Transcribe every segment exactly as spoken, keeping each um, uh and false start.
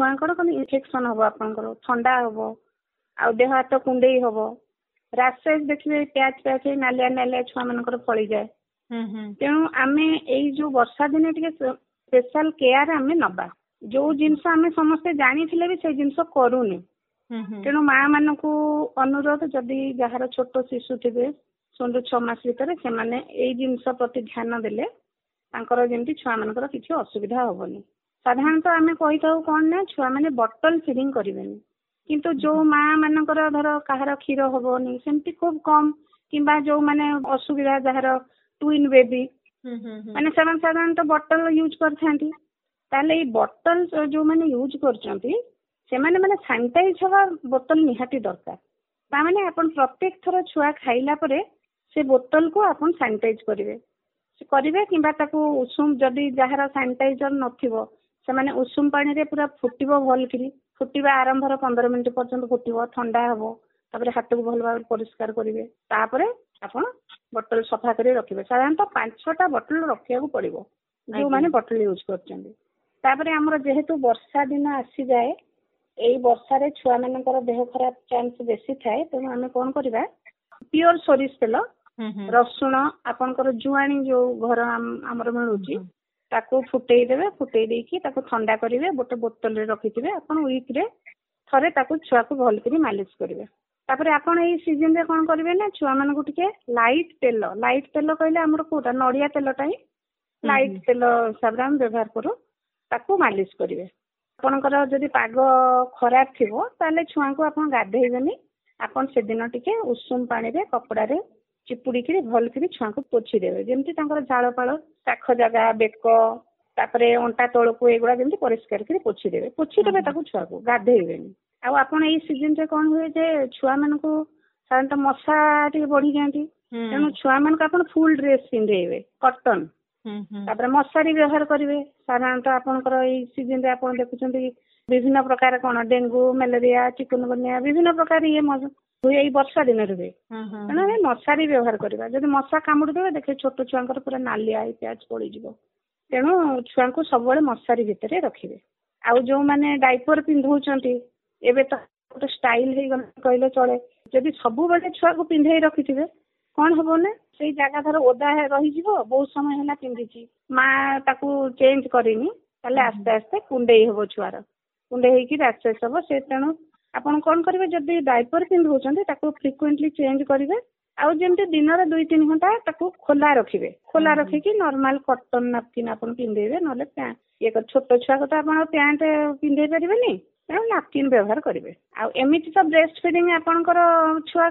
छुआ कौन इन्फेक्शन हम आपंकर ठंडा हम आ देह हाथ कुंडे हम रासेस देखिए प्याच प्याच नालिया नालिया छुआ मान फली जाए तेणु आम यो वर्षा दिन टे स्पेशल केयर आम नबा जो जिनस आम समस्ते जानी भी से जिनस करूनी तेणु माँ मान को अनुरोध जदि जार छोट शिशु थे शून्य छमास भितर से यही जिनस प्रति ध्यान देले जमी छुआ मान किसी असुविधा हेनी साधारणतः आम कही था कौन ना छुआ मैंने बटल फीडिंग करेंगे किंतु जो माँ मानकर धर कहार क्षीर हेनी सेमती खूब कम कि जो मैंने असुविधा जार ट्विन बेबी माने साधारणतः बटल यूज कर बटल जो मैंने यूज कर मैंने सैनिटाइज हवा बोतल निहाती दरकार ताने अपन प्रत्येक थर छुआ खाइला परे से बोतल को अपन सैनिटाइज करेंगे करेंगे कि उषुम जदि जार सैनिटाइजर नथिबो से माने उषुम पानी रे पूरा फुटिबो भल करी फुटिबा आरंभर पंद्रह मिनिट पर्यंत फुटिबो ठंडा हबो तापर हाथ को भल भाव परिष्कार करेंगे तापर आपण बोतल सफा कर रखिबे साधारणतः पांच छटा बोतल रखिया को पड़िबो जो माने बोतल यूज करछन्ती तापर हमर जेहेतु वर्षा दिन आसी जाए एई वर्षा रे छुआ मानकर देह खराब चांस बेसी थाए तो आमे कोन करबा प्योर सोरिष तेल रसुण आपनकर जुआणी जो घर हमर मिलुची ताको फुटेई देबे फुटेई देकी ताको ठंडा करिवे गोटे बोतल रे रखिथिबे आपन वीक रे थरे ताको छुआ को भल करी मालिश करिवे तापर आपन एई सीजन रे कोन करिवे ना छुआ मान को टिके लाइट तेल लाइट तेल कहले हमर कोटा नडिया तेलटा ही लाइट तेल हिसाब रे हम व्यवहार करू ताको मालिश करिवे आपनकर जदि पाग खराब थिबो ताले छुआ को आपन गाधेइबेनी आपन से दिन टिके उषुम पानी रे कपड़ा रे चिपुड़ी के भल कर छुआ को पोछि देवे जमी झाड़ पाल काख जगह बेक तापरे अंटा तल को एगुड़ा जमी परिष्कार कर पोछि देवे पोछि देवे छुआ को गाधेइबेनी आउ आपन एई सीजन रे कोन हुए जे छुआ मान को साधारणतः मशा टे बढ़ी जाती तेणु छुआ मान को आपन फुल ड्रेस पिंधेइबे कॉटन तापर मशारी व्यवहार करेंगे साधारणतः आपंकर एई सीजन रे आपन देखुछन्ती विभिन्न प्रकार कौन डेंगू मलेरिया चिकुनगुनिया विभिन्न प्रकार ये हुए वर्षा दिन रुए तेना मशारी व्यवहार करवा जब मशा कामुड़ी देवे देखिए छोट छुआ पूरा नालिया प्याच पड़ तेणु छुआ को सब मशारी भितर रखिए आउ जो मैंने डाइपर पिंधौंती एवं तो गोटे स्टाइल कहले चले जदि सब छुआ को पिंधे रखि कौन हम ना से जगह धर ओदा रही बहुत समय है पिंधि माँ ताकू चेंज करनी आस्ते आस्ते कुंडे हम छुआर कुंडे होगी रासेस हम से तेणु आपन कौन करेंगे जदि डाइपर पिंधौंती फ्रिक्वेंटली चेंज करेंगे आउ जमी दिन में दुई तीन घंटा ताकू खोला रखिए खोला रखिकी नॉर्मल कॉटन नापकिन आपन पिंधेबे ना ये छोट छुआ को तो आप पैंट पिंधे पारे तेणु नापकिन व्यवहार करेंगे आमती तो ब्रेस्ट फीडिंग आपणकर छुआ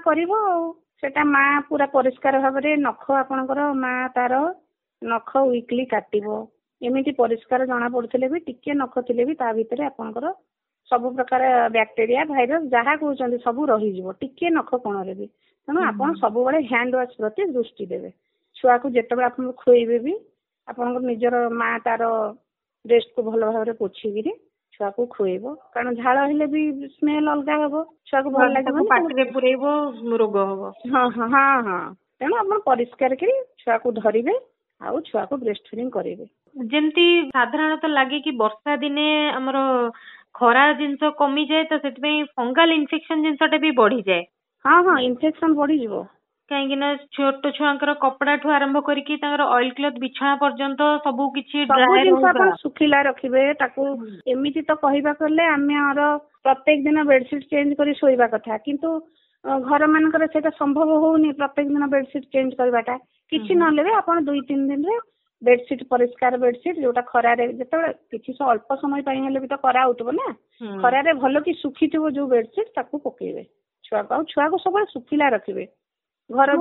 कर माँ पूरा परिष्कार भाव में नख आपणकर माँ तार नख वीकली काटिबो एमती परिष्कार जना पड़ुଥିଲେ भी टिके नख थिले भी ता भितर आपणकर सब प्रकार बैक्टेरिया भाइरस जहाँ कहते सब रही टिके नख कोण रे भी तेणु आपन सब हैंड वाश प्रति दृष्टि देवे छुआ को जिते आप खुएबे भी आपन निजर माँ तार ब्रेस्ट को भल भाव में पोछिकी छुआ को खुएब कारण झाड़ हेले भी स्मेल अलग हम छुआ को भल लगे पाटी पुरेब रोग हम हाँ हाँ हाँ हाँ तेणु आप परिष्कार कर छुआ को धरवे आउ छुआ को ब्रेस्ट फीडिंग करेंगे जमती साधारणतः लगे कि वर्षा दिने हमर खरा जिनस कमी जाए तो से फंगाल इन्फेक्शन जिनसटा भी बढ़ी जाए हाँ हाँ इन्फेक्शन बढ़ी जीवो कहीं छोट छुआ कपड़ा ठू आरंभ करके ऑयल क्लॉथ बिछा पर्यंत सब किछि सुखिला रखिबे ताकू एमिति तो कहबा करले आमे प्रत्येक दिन बेडशीट चेंज करी सोइबा कथा किंतु घर मानकर सेटा संभव होउनी प्रत्येक दिन बेडशीट चेंज करबाटा किछि न लेबे आपण दुई तीन दिन रे बेडशीट परिष्कार बेडशीट जोटा खरारे जेते किछि से अल्प समय पई हेले भी तो करा उठबो ना खरारे भलो कि सुखिथिबो जो बेडशीट ताकू पकेबे छुआ को छुआ को सब सुखिला रखिबे घर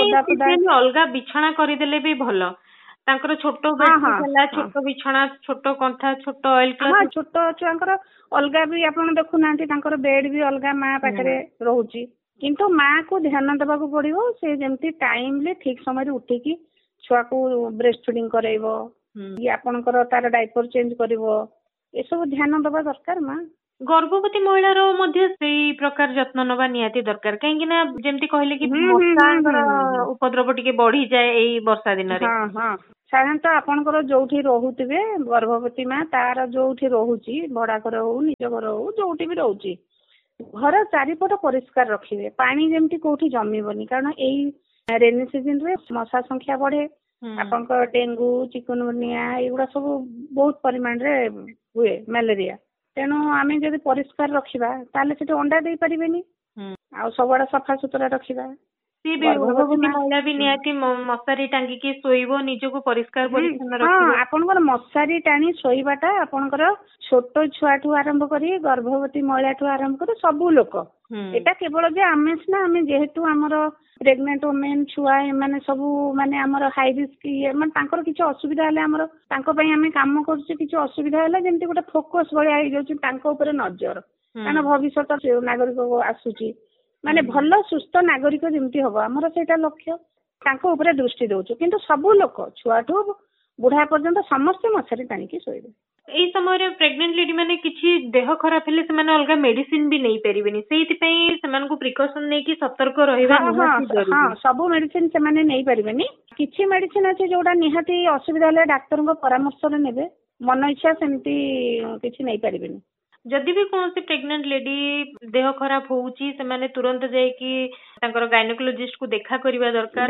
अलगा बिछाना करदेले भी भल तांकर छोट छोट बिछाना छोट कंथा छोट ऑयल क्लॉथ छोट छुआंकर अलगा भी आपण देखु नांती तांकर बेड भी अलगा माँ पाखरे रहउची किंतु माँ को ध्यान देबा को पड़िबो से जेमती टाइमली ठीक समय रे उठिकी छुआ को ब्रेस्ट फीडिंग करैबो या आपनकर तार डाइपर चेंज करिवो ए सब ध्यान देबा दरकार माँ गर्भवती महिलार मध्य सेई प्रकार जत्न नबा निहाती दरकार कहीं ना जेमती कहले कि मशांकर उपद्रव टिके बढ़ी जाए एई वर्षा दिन रे। हाँ हाँ साधारणतः आपणकर जोठी रहुथिबे गर्भवती माँ तार जोठी रहुची भड़ा घर हो निज घर हो जोठी भी रहुची घर चारिपट परिष्कार रखिबे पानी जेमती कोठी जमीबनी कारण एई रेनी सीजन रे मशा संख्या बढ़े आपणकर डेंगू चिकनगुनिया एगुड़ा सब बहुत परिमाण रे हुए मलेरिया तेणु आम जब परिष्कार रखा ताले से अंडा दे पारिबेनी आ सबआड़ सफा सुतरा रखा गर्भवती महिला भी निहाती मशारी टांगिकी शोइबो निजको परिष्कार परिच्छन्न रखिबो। हां आपनकर मशारी टाणी शोइबाटा आपनकर छोट छुआठू आरंभ करी गर्भवती महिलाठू आरंभ करी सबु लोक एटा केवल जे आमे ना आमे जेहेतु हमर प्रेग्नेंट वुमेन छुआ माने सबु माने हमर हाई रिस्क ये माने तांकर किछ असुविधा हले हमर तांको पई आमे काम करछु किछ असुविधा हले जेंति गोटे फोकस भलिया आइ जाउछि तांको ऊपर नजर कारण भविष्यत नागरिक आसुछि माने भल सुस्थ नागरिक जेमती हबो हमर सेटा लक्ष्य तांको ऊपर दृष्टि दउछु किंतु सबु लोक छुआठू बुढ़ा पर्यंत समस्त मछरी टाणिकी शोइबे। एई समय रे प्रेग्नेंट लेडी माने किछि देह खराब हेले से माने अलगा मेडिसिन भी नै परिबेनी सेति पई सेमान को प्रिकॉशन नै कि सतर्क रहिबा निहाती जरूरी। हां सब मेडिसिन से माने नै परिबेनी किछि मेडिसिन अछि जोडा निहाती असुविधा हले डाक्टर को परामर्श रे नेबे मन इच्छा सेमती किछि नै परिबेनी। जदि भी कौन सी प्रेग्नेंट लेडी देह खराब होउची से माने तुरंत जाय कि तांकर गायनेकोलॉजिस्ट को देखा करबा दरकार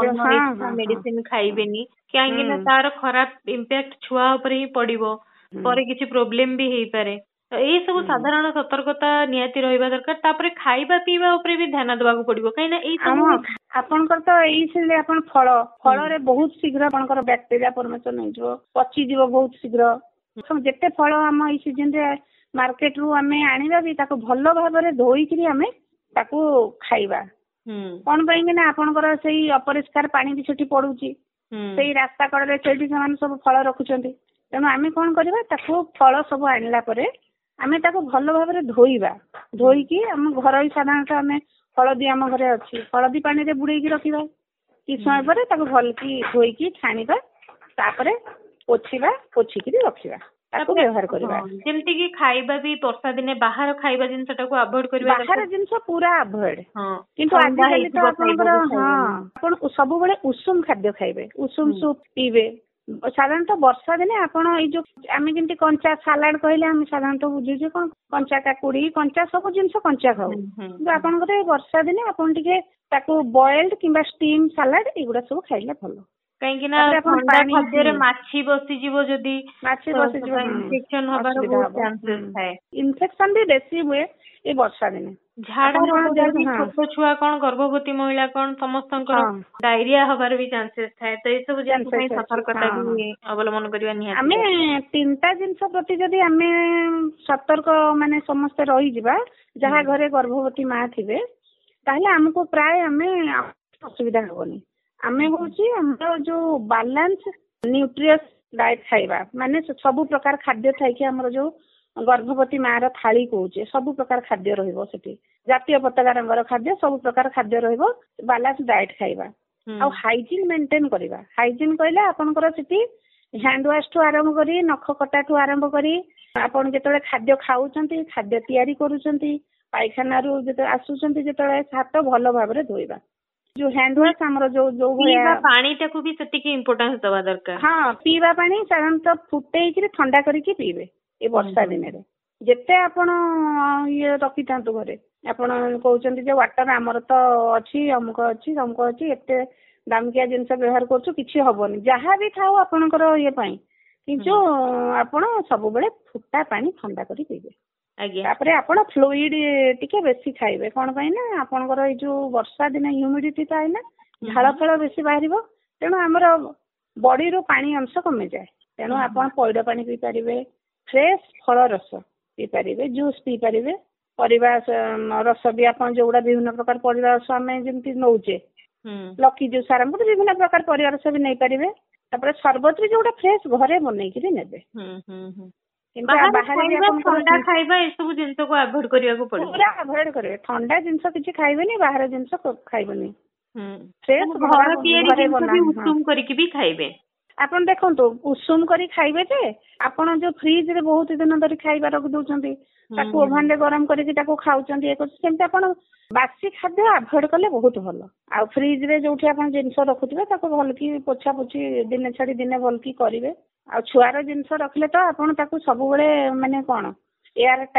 मेडिसिन खाइबेनी काहेकि ना तार खराब इंपैक्ट छुआ ऊपर ही पड़िबो परे किछि प्रॉब्लम भी हेई पारे तो ए सब साधारण सतर्कता निहाती रहिबा दरकार तापरे खाइबा पीबा ऊपर भी ध्यान देबा को पड़िबो काहे ना ए सब आपनकर तो एई से आपन फल फल रे बहुत शीघ्र आपनकर बैक्टीरिया फॉर्मेशन हो जो पची जीव बहुत शीघ्र जेते फल हम ई सीजन रे मार्केट रु आमे आनिबा भी ताको भलो भाबरे धोई करी आमे ताको खाइबा कोन पई कि ना आपनकर सेई अपरिष्कार पानी भी छटी पडुची सेई रास्ता कड़ रे सेठी समान सब फल रखुचंती तेणु आमे कोन करबा ताको फल सब आनिला परे आमे ताको भलो भाबरे धोइबा धोई की हम घर ही साधारणतः आमे हळदी आम घरे अछि हळदी पानी रे बुड़ेई की रखिबा कि समय परे ताको भल की धोई की छानिबा तापरे पोछिबा पोछि की रखिबा ताको व्यवहार करबा जेमति कि खाइबा भी वर्षा दिने बाहर खाइबा जिनसटा को अवॉइड करबा बाहर जिनस पूरा अवॉइड किंतु आज काली तो आपनकर हां आपन सब बेले उषुम खाद्य खाइबे उषुम सूप पीबे साधारणतः वर्षा दिने आपण ए जो आमे जेमति कंचा सलाड कहले हम साधारणतः बुझी जे कोन कंचा काकुड़ी कंचा सब जिनस कंचा खाऊ किंतु आपनकर वर्षा दिने आपण टिके ताको बॉइल्ड किबा स्टीम सलाड एगुडा सब खाइले भलो कहीं ना ठंडा खाद्य रे माछी बसी जीवो जदी माछी बसी जीवो इन्फेक्शन होबार बहुत चांसेस थाए इन्फेक्शन भी बेसी हुए ए वर्षा दिने झाड़ा रोग जदी छोट छुआ कोन गर्भवती महिला कोन समस्त डायरिया होबार भी चांसेस थाए तो ए सब जन पई सतर्कता भी अवलंबन करबा निहाती हमें तीनटा जिंस प्रति जदी हमें सतर्क माने समस्त रही जिबा जहा घरे गर्भवती मां थिबे ताहले हमको प्राय हमें असुविधा होबनी आमे होची हमर जो बैलेंस न्यूट्रियस डाइट खाइबा माने सब प्रकार खाद्य थाई कि हमर जो गर्भवती मार थाली कहूचे सब प्रकार खाद्य रहिबो सेठी जातीय पताका रंगर खाद्य सब प्रकार खाद्य रहिबो बैलेंस डाइट खाइबा आ हाइजीन मेंटेन करबा हाइजीन कहले आपनकर सेठी हैंड वॉश टू आरंभ करी नख कटा टू आरंभ करी आपन जेतले खाद्य खाउचंती खाद्य तयारी करूचंती पायखाना रु जेते आसुचंती जेतले हाथ भलो भाबरे धोइबा जो हैंड वॉश हमरो जो जो पीवा पानी टाकू भी सेति की इंपोर्टेंस दवा दरकार हां पीवा पानी साधारणतः फुटेई कि ठंडा करी की पीबे ए वर्षा दिन रे जेते आपण ये रखि थांतु घरे आपण कहउचंती जे वाटर हमर तो अछि हमको अछि हमको अछि एते दामकिया जिंस व्यवहार करछु किछि हबोनी जहा भी थाओ आपनकर ये पई किंतु आपण सब बेले फुटा पानी ठंडा करी पीबे तापरे आपण फ्लूइड टिके बेसी खाइबे कोन पई ना आपनकर ए जो वर्षा दिन ह्यूमिडिटी थाए ना झाळ फळ बेसी बाहरिबो तेणु हमर बॉडी रो पानी अंश कमे जाए तेणु आपण पौड पानी पी परिबे फ्रेश फल रस पी परिबे जूस पी परिबे परिबा रस भी आपण जोडा विभिन्न प्रकार परिबा रस हमें जेमति नौचे लकी जूस आरंभ विभिन्न प्रकार परिबा रस भी नै परिबे तापर शरबत भी जोडा फ्रेश घरे बनै कि नेबे बाहर ठंडा खाइबा ए सब जिंस को अवॉइड करिया को पड़े पूरा अवॉइड करे ठंडा जिंस किछि खाइबेनी बाहर जिंस खाइबेनी फ्रेश घर तयारी जिंस भी उत्तम करी की भी खाइबे ଆପଣ ଦେଖନ୍ତୁ ଉଷୁମ କରି ଖାଇବେ ଯେ ଆପଣ ଯୋଉ ଫ୍ରିଜ ରେ ବହୁତ ଦିନ ଧରି ଖାଇବା ରଖି ଦଉଛନ୍ତି ତାକୁ ଓଭନ ରେ ଗରମ କରିକି ତାକୁ ଖାଉଛନ୍ତି ଇଏ କରୁଛନ୍ତି ସେମିତି ଆପଣ ବାସି ଖାଦ୍ୟ ଆଭଏଡ କଲେ ବହୁତ ଭଲ। ଆଉ ଫ୍ରିଜ ରେ ଯୋଉଠି ଆପଣ ଜିନିଷ ରଖୁଥିବେ ତାକୁ ଭଲ କି ପୋଛା ପୋଛି ଦିନେ ଛାଡି ଦିନେ ଭଲ କି କରିବେ। ଆଉ ଛୁଆର ଜିନିଷ ରଖିଲେ ତ ଆପଣ ତାକୁ ସବୁବେଳେ ମାନେ କଣ ଏୟାର